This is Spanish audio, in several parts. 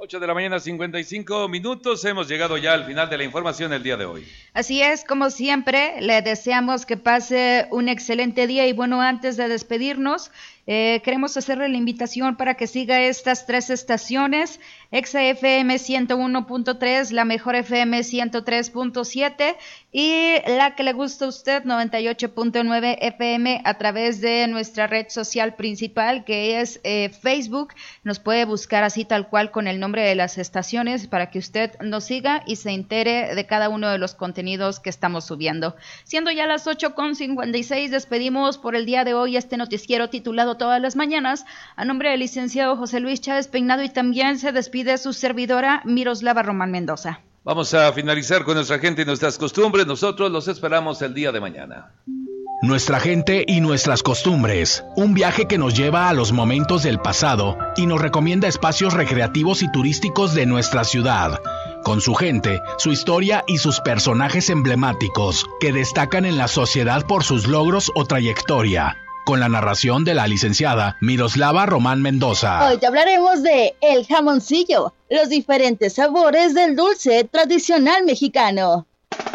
8 de la mañana, 55 minutos. Hemos llegado ya al final de la información el día de hoy. Así es, como siempre, le deseamos que pase un excelente día. Y bueno, antes de despedirnos, queremos hacerle la invitación para que siga estas 3 estaciones: Exa FM 101.3, la Mejor FM 103.7 y la que le gusta a usted, 98.9 FM, a través de nuestra red social principal, que es Facebook. Nos puede buscar así tal cual con el nombre de las estaciones para que usted nos siga y se entere de cada uno de los contenidos que estamos subiendo. Siendo ya las 8:56, despedimos por el día de hoy este noticiero titulado Todas las Mañanas, a nombre del licenciado José Luis Chávez Peinado, y también se despide su servidora Miroslava Román Mendoza. Vamos a finalizar con nuestra gente y nuestras costumbres. Nosotros los esperamos el día de mañana. Nuestra gente y nuestras costumbres, un viaje que nos lleva a los momentos del pasado y nos recomienda espacios recreativos y turísticos de nuestra ciudad, con su gente, su historia y sus personajes emblemáticos que destacan en la sociedad por sus logros o trayectoria, con la narración de la licenciada Miroslava Román Mendoza. Hoy te hablaremos de el jamoncillo, los diferentes sabores del dulce tradicional mexicano.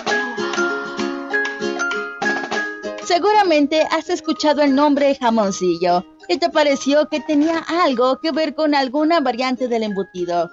Seguramente has escuchado el nombre jamoncillo y te pareció que tenía algo que ver con alguna variante del embutido.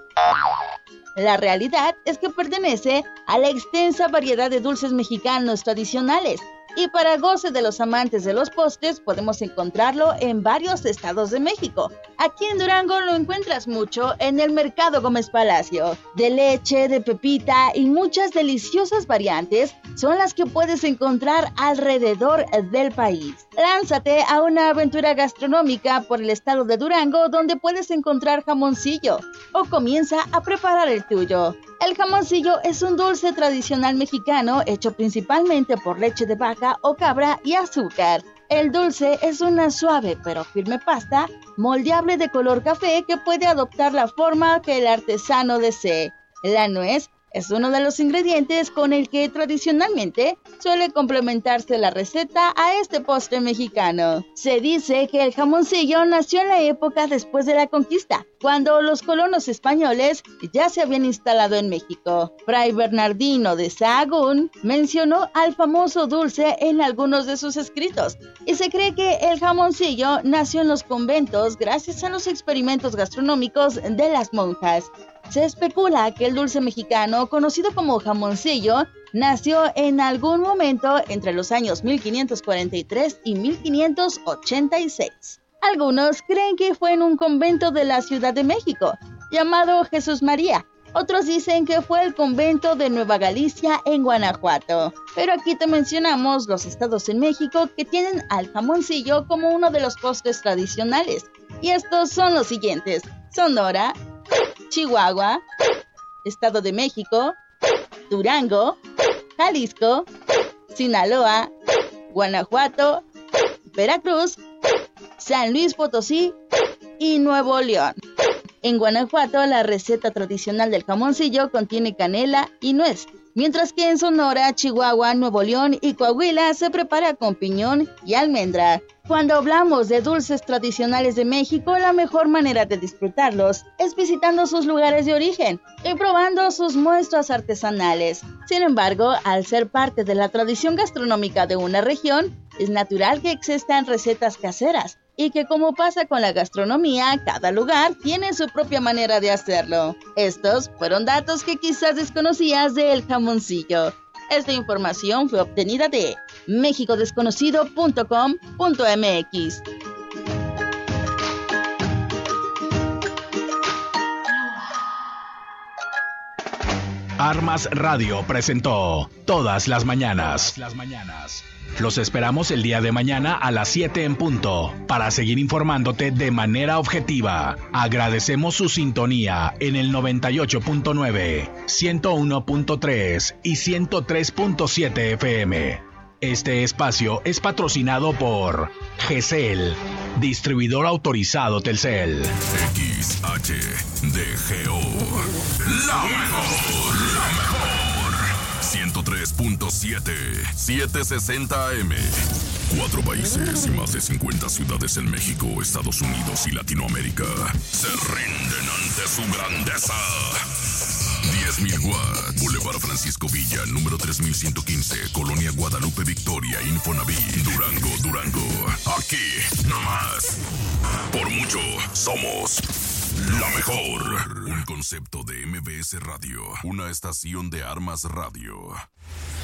La realidad es que pertenece a la extensa variedad de dulces mexicanos tradicionales, y para goce de los amantes de los postres podemos encontrarlo en varios estados de México. Aquí en Durango lo encuentras mucho en el Mercado Gómez Palacio. De leche, de pepita y muchas deliciosas variantes son las que puedes encontrar alrededor del país. Lánzate a una aventura gastronómica por el estado de Durango, donde puedes encontrar jamoncillo, o comienza a preparar el tuyo. El jamoncillo es un dulce tradicional mexicano hecho principalmente por leche de vaca o cabra y azúcar. El dulce es una suave pero firme pasta moldeable de color café que puede adoptar la forma que el artesano desee. La nuez es uno de los ingredientes con el que tradicionalmente suele complementarse la receta a este postre mexicano. Se dice que el jamoncillo nació en la época después de la conquista, cuando los colonos españoles ya se habían instalado en México. Fray Bernardino de Sahagún mencionó al famoso dulce en algunos de sus escritos, y se cree que el jamoncillo nació en los conventos gracias a los experimentos gastronómicos de las monjas. Se especula que el dulce mexicano, conocido como jamoncillo, nació en algún momento entre los años 1543 y 1586. Algunos creen que fue en un convento de la Ciudad de México, llamado Jesús María. Otros dicen que fue el convento de Nueva Galicia en Guanajuato. Pero aquí te mencionamos los estados en México que tienen al jamoncillo como uno de los postres tradicionales. Y estos son los siguientes: Sonora, Chihuahua, Estado de México, Durango, Jalisco, Sinaloa, Guanajuato, Veracruz, San Luis Potosí y Nuevo León. En Guanajuato, la receta tradicional del jamoncillo contiene canela y nuez, mientras que en Sonora, Chihuahua, Nuevo León y Coahuila se prepara con piñón y almendra. Cuando hablamos de dulces tradicionales de México, la mejor manera de disfrutarlos es visitando sus lugares de origen y probando sus muestras artesanales. Sin embargo, al ser parte de la tradición gastronómica de una región, es natural que existan recetas caseras y que, como pasa con la gastronomía, cada lugar tiene su propia manera de hacerlo. Estos fueron datos que quizás desconocías del jamoncillo. Esta información fue obtenida de mexicodesconocido.com.mx. Armas Radio presentó Todas las Mañanas. Los esperamos el día de mañana a las 7 en punto para seguir informándote de manera objetiva. Agradecemos su sintonía en el 98.9, 101.3 y 103.7 FM. Este espacio es patrocinado por GESEL, distribuidor autorizado Telcel. XHDGO, la mejor. 103.7, 760 AM. 4 países y más de 50 ciudades en México, Estados Unidos y Latinoamérica se rinden ante su grandeza. 10.000 watts. Boulevard Francisco Villa, número 3115, Colonia Guadalupe Victoria, Infonavit, Durango, Durango. Aquí, nomás. Por mucho, somos la mejor. Un concepto de MBS Radio. Una estación de Armas Radio.